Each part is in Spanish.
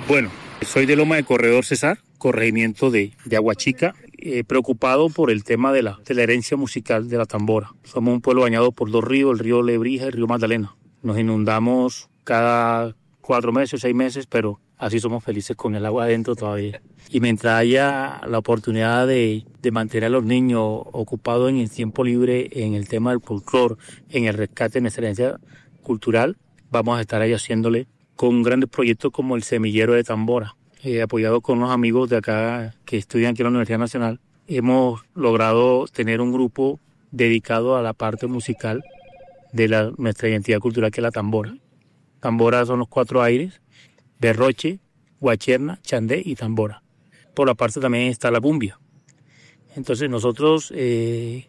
Bueno, soy de Loma de Corredor Cesar, corregimiento de Aguachica, preocupado por el tema de la herencia musical de la tambora. Somos un pueblo bañado por dos ríos, el río Lebrija y el río Magdalena. Nos inundamos cada 4 meses, 6 meses, pero así somos felices con el agua adentro todavía. Y mientras haya la oportunidad de mantener a los niños ocupados en el tiempo libre, en el tema del folclore, en el rescate de nuestra herencia cultural, vamos a estar ahí haciéndole con grandes proyectos como el Semillero de Tambora. Apoyado con los amigos de acá que estudian aquí en la Universidad Nacional, hemos logrado tener un grupo dedicado a la parte musical de nuestra identidad cultural, que es la tambora. Tambora son los 4 aires: berroche, guacherna, chandé y tambora. Por la parte también está la bumbia. Entonces nosotros en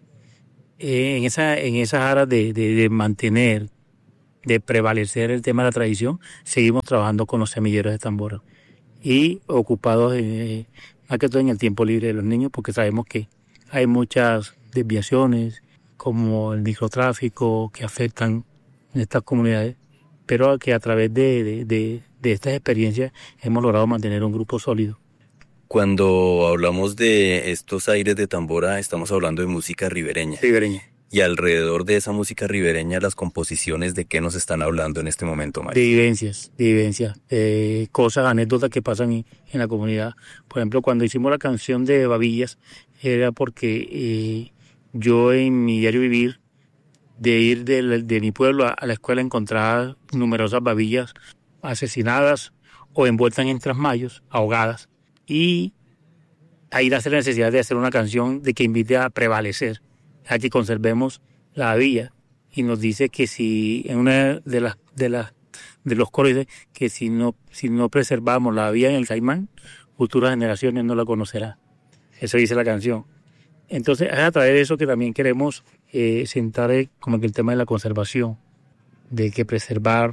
esas áreas de mantener, de prevalecer el tema de la tradición, seguimos trabajando con los semilleros de tambora y ocupados más que todo en el tiempo libre de los niños, porque sabemos que hay muchas desviaciones como el microtráfico que afectan en estas comunidades, pero que a través de estas experiencias hemos logrado mantener un grupo sólido. Cuando hablamos de estos aires de tambora, estamos hablando de música ribereña. Ribereña. Y alrededor de esa música ribereña, las composiciones, ¿de qué nos están hablando en este momento, Mario? De vivencias, cosas, anécdotas que pasan en la comunidad. Por ejemplo, cuando hicimos la canción de Babillas, era porque yo en mi diario vivir, de ir de mi pueblo a la escuela, encontraba numerosas babillas asesinadas o envueltas en trasmayos, ahogadas. Y ahí nace la necesidad de hacer una canción de que invite a prevalecer, a que conservemos la babilla. Y nos dice que si en una de los coros dice que si no preservamos la babilla en el Caimán, futuras generaciones no la conocerán. Eso dice la canción. Entonces es a través de eso que también queremos sentar como que el tema de la conservación, de que preservar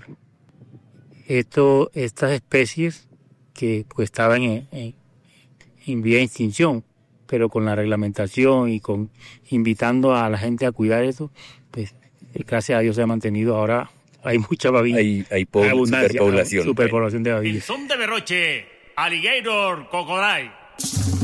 estas especies que pues estaban en vía de extinción, pero con la reglamentación y con invitando a la gente a cuidar eso, pues gracias a Dios se ha mantenido. Ahora hay mucha babilla. Hay superpoblación. Superpoblación de babillas. El son de berroche, alligator, crocodile.